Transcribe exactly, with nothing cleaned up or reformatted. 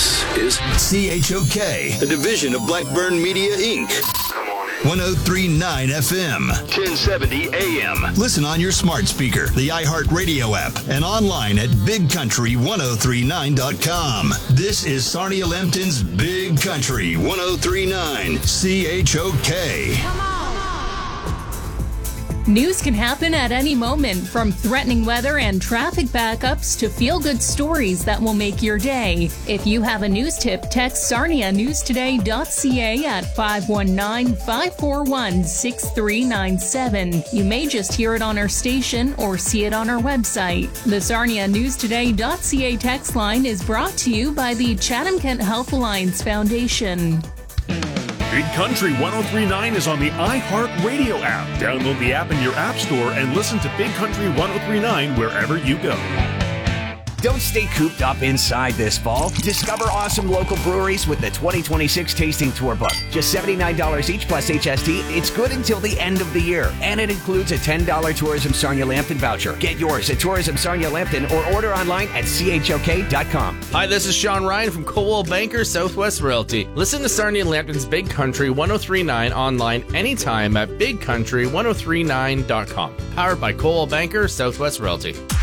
This is C H O K, a division of Blackburn Media, Incorporated. one oh three point nine F M, ten seventy A M. Listen on your smart speaker, the iHeartRadio app, and online at big country ten thirty-nine dot com. This is Sarnia Lambton's Big Country ten thirty-nine C H O K. Come on. News can happen at any moment, from threatening weather and traffic backups to feel-good stories that will make your day. If you have a news tip, text sarnia news today dot c a at five one nine, five four one, six three nine seven. You may just hear it on our station or see it on our website. The Sarnia news today dot c a text line is brought to you by the Chatham-Kent Health Alliance Foundation. Big Country ten thirty-nine is on the iHeartRadio app. Download the app in your app store and listen to Big Country ten thirty-nine wherever you go. Don't stay cooped up inside this fall. Discover awesome local breweries with the twenty twenty-six Tasting Tour Book. Just seventy-nine dollars each plus H S T. It's good until the end of the year. And it includes a ten dollars Tourism Sarnia Lambton voucher. Get yours at Tourism Sarnia Lambton or order online at C H O K dot com. Hi, this is Sean Ryan from Coldwell Banker Southwest Realty. Listen to Sarnia Lambton's Big Country ten thirty-nine online anytime at big country ten thirty-nine dot com. Powered by Coldwell Banker Southwest Realty.